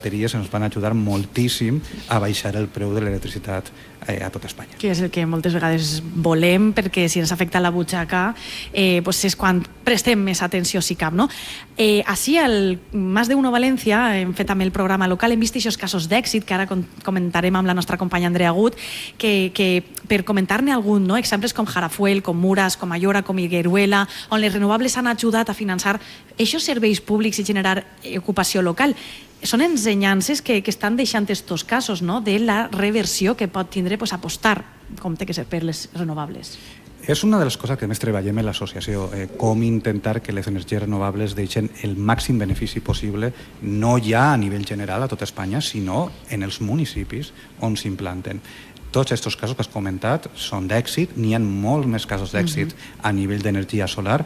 bateries ens van ajudar moltíssim a baixar el preu de l'electricitat a tot Espanya. Que és el que moltes vegades volem, perquè si ens afecta la butxaca és quan prestem més atenció, si cap, no? Així, al Más de Uno València, hem fet també el programa local, hem vist aquests casos d'èxit, que ara comentarem amb la nostra companya Andrea Gut, que per comentar-ne algun, no? Exemples com Jarafuel, com Muras, com Ayora, com Higueruela, on les renovables han ajudat a finançar aquests serveis públics i generar ocupació local. Són ensenyances que estan deixant estos casos, no?, de la reversió que pot tindre apostar, com té que ser, per les renovables. És una de les coses que més treballem en l'associació, com intentar que les energies renovables deixen el màxim benefici possible, no ja a nivell general a tot Espanya, sinó en els municipis on s'implanten. Tots aquests casos que has comentat són d'èxit, n'hi ha molts més casos d'èxit a nivell d'energia solar,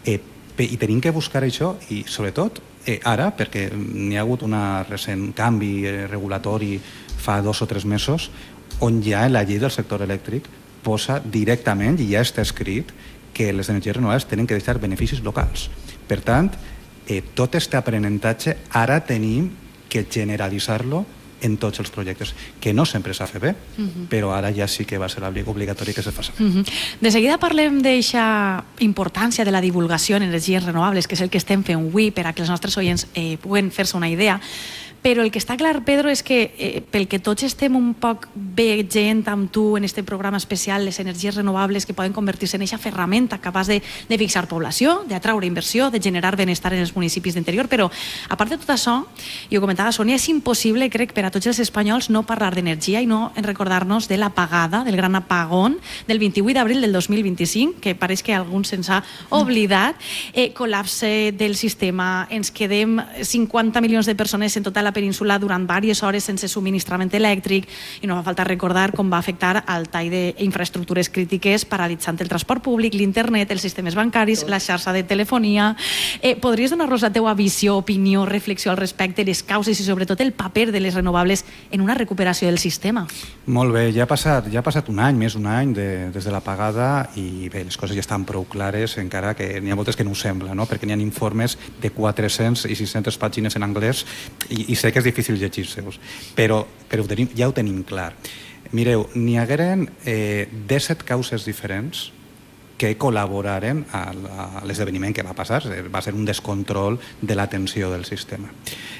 i tenim que buscar això, i sobretot ara, perquè n'hi ha hagut un recent canvi regulatori fa 2 o 3 mesos, on ja en la llei del sector elèctric posa directament, i ja està escrit, que les energies renovables tenen que deixar beneficis locals. Per tant, tot aquest aprenentatge ara tenim que generalitzar-lo en tots els projectes, que no sempre s'ha fet bé, però ara ja sí que va ser obligatori que se faci. De seguida parlem d'aquesta importància de la divulgació en energies renovables, que és el que estem fent avui per a que els nostres oients puguen fer-se una idea. Però el que està clar, Pedro, és que pel que tots estem un poc veient amb tu en aquest programa especial, les energies renovables que poden convertir-se en aquesta ferramenta capaç de fixar població, d'atraure inversió, de generar benestar en els municipis d'interior, però a part de tot això, i ho comentava Sònia, és impossible, crec, per a tots els espanyols no parlar d'energia i no recordar-nos de l'apagada, del gran apagón del 28 d'abril del 2025, que pareix que algú se'ns ha oblidat, col·lapse del sistema, ens quedem 50 milions de persones en tota la península durant diverses hores sense subministrament elèctric, i no fa falta recordar com va afectar al tall d'infraestructures crítiques, paralitzant el transport públic, l'internet, els sistemes bancaris, la xarxa de telefonia. Podries donar-nos la teua visió, opinió, reflexió al respecte, les causes i sobretot el paper de les renovables en una recuperació del sistema? Molt bé, ja ha passat un any, més d'un any des de l'apagada, i bé, les coses ja estan prou clares, encara que n'hi ha moltes que no ho sembla, no? Perquè n'hi ha informes de 400 i 600 pàgines en anglès i sé que és difícil llegir-se'ls, però ja ho tenim clar. Mireu, n'hi hagueren 17 causes diferents que col·laboraren a l'esdeveniment que va passar, va ser un descontrol de la tensió del sistema.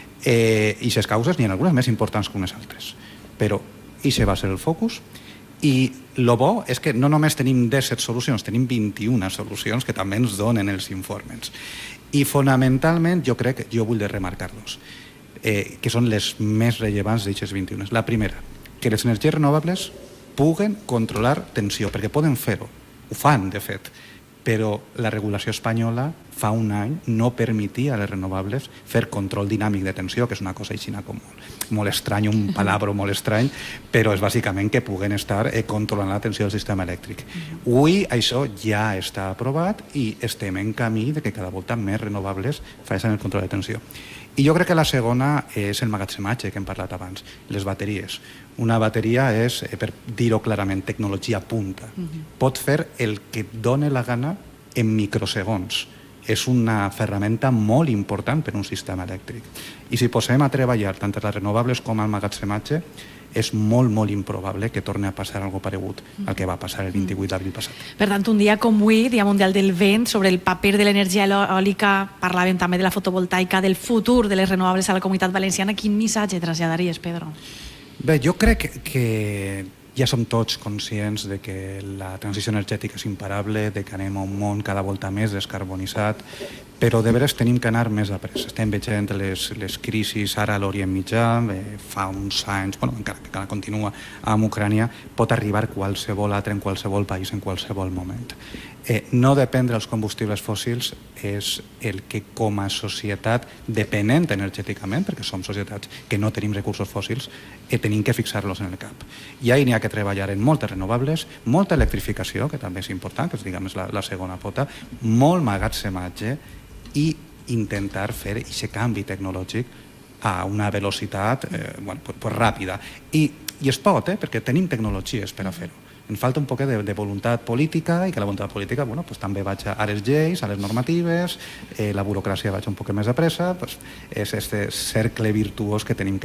I aquestes causes n'hi ha algunes més importants que unes altres, però això va ser el focus. I el bo és que no només tenim 17 solucions, tenim 21 solucions que també ens donen els informes. I fonamentalment jo vull remarcar-los, que són les més rellevants d'aquestes 21. La primera, que les energies renovables puguen controlar tensió, perquè poden fer-ho, ho fan de fet, però la regulació espanyola fa un any no permetia a les renovables fer control dinàmic de tensió, que és una cosa així com molt estrany, un palabra molt estrany, però és bàsicament que puguen estar controlant la tensió del sistema elèctric. Avui això ja està aprovat i estem en camí de que cada volta més renovables facin el control de tensió. I jo crec que la segona és el magatzematge que hem parlat abans, les bateries. Una bateria és, per dir-ho clarament, tecnologia punta. Pot fer el que et doni la gana en microsegons. És una ferramenta molt important per a un sistema elèctric. I si posem a treballar tant les renovables com el magatzematge, és molt, molt improbable que torni a passar alguna cosa paregut al que va passar el 28 d'abril passat. Per tant, un dia com avui, Dia Mundial del Vent, sobre el paper de l'energia eòlica, parlàvem també de la fotovoltaica, del futur de les renovables a la Comunitat Valenciana. Quin missatge traslladaries, Pedro? Bé, jo crec que ja som tots conscients de que la transició energètica és imparable, de que anem a un món cada volta més descarbonitzat, però de veres tenim que anar més a pressa. Estem veient les crisis ara a l'Orient Mitjà, fa uns anys, encara que continua amb Ucrània, pot arribar qualsevol altre en qualsevol país en qualsevol moment. No dependre dels combustibles fòssils és el que com a societat dependent energèticament, perquè som societats que no tenim recursos fòssils, tenim que fixar-los en el cap. I ahir n'hi ha que treballar en moltes renovables, molta electrificació, que també és important, que és la segona pota, molt magatzematge i intentar fer aquest canvi tecnològic a una velocitat ràpida. I es pot, perquè tenim tecnologies per a fer-ho. Em falta un poc de voluntat política, i que la voluntat política també vaig a les lleis, a les normatives, la burocràcia vaig un poc més a pressa, és aquest cercle virtuós que tenim que